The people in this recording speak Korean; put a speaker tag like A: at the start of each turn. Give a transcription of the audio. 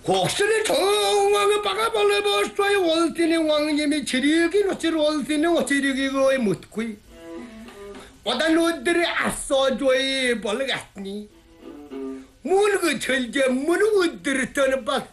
A: 곡선의 정왕을 박아벌려버렸어요. 원신의 왕님이 지리기 노치를 원신의 오치리기고에 묻고 오단 옷들이 아싸줘야 벌려갔니. 문그 절제 문을 옷들을 떠는 바